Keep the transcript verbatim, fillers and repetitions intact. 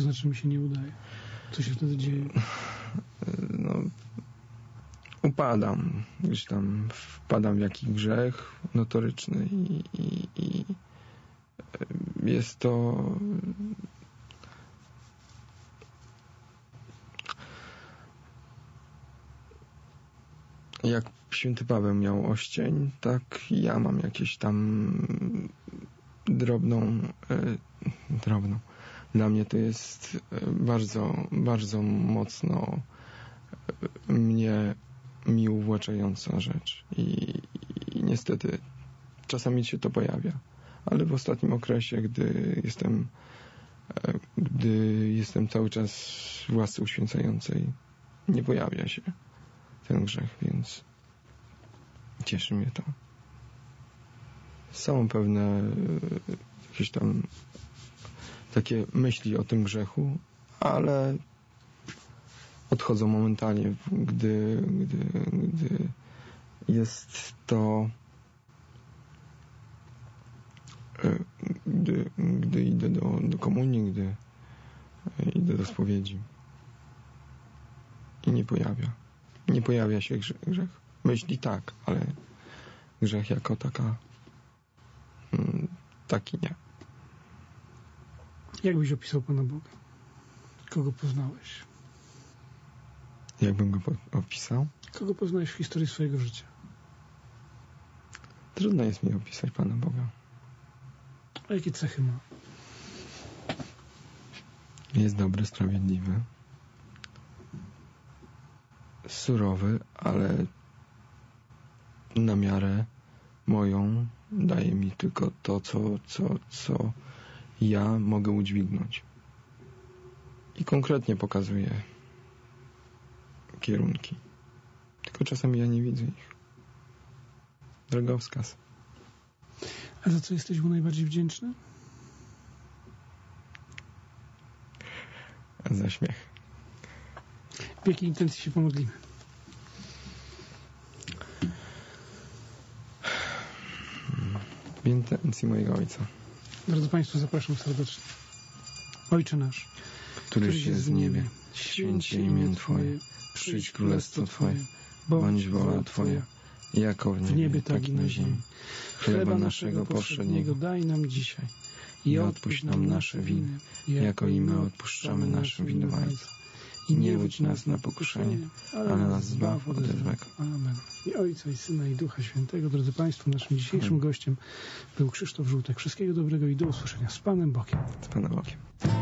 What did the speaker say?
To znaczy mi się nie udaje. Co się wtedy dzieje? No, upadam. Gdzieś tam wpadam w jakiś grzech notoryczny i, i, i jest to jak święty Paweł miał oścień, tak ja mam jakieś tam drobną e, drobną. Dla mnie to jest bardzo, bardzo mocno mnie mi uwłaczająca rzecz i, i niestety czasami się to pojawia, ale w ostatnim okresie, gdy jestem gdy jestem cały czas w łasce uświęcającej, nie pojawia się ten grzech, więc cieszy mnie to. Są pewne jakieś tam takie myśli o tym grzechu, ale odchodzą momentalnie, gdy, gdy, gdy jest to gdy, gdy idę do, do komunii, gdy idę do spowiedzi i nie pojawia. Nie pojawia się grzech. Myśli tak, ale grzech jako taka taki nie. Jak byś opisał Pana Boga? Kogo poznałeś? Jakbym go opisał? Kogo poznałeś w historii swojego życia? Trudno jest mi opisać Pana Boga. A jakie cechy ma? Jest dobry, sprawiedliwy. Surowy, ale na miarę moją daje mi tylko to, co, co, co ja mogę udźwignąć. I konkretnie pokazuje kierunki. Tylko czasami ja nie widzę ich. Drogowskaz. A za co jesteś mu najbardziej wdzięczny? Za śmiech. W jakiej intencji się pomodlimy? W intencji mojego Ojca. Drodzy Państwo, zapraszam serdecznie. Ojcze nasz, któryś jest w niebie, święć się imię Twoje, przyjdź królestwo Twoje, bądź wola Twoja, jako w niebie, w niebie tak i na ziemi. Chleba naszego powszedniego daj nam dzisiaj i odpuść nam nasze winy, jako i my odpuszczamy naszym winowajcom. I nie wódź nas na pokuszenie, ale nas zbaw od złego. Amen. I Ojca, i Syna, i Ducha Świętego. Drodzy Państwo, naszym dzisiejszym gościem był Krzysztof Żółtek. Wszystkiego dobrego i do usłyszenia. Z Panem Bogiem. Z Panem Bogiem.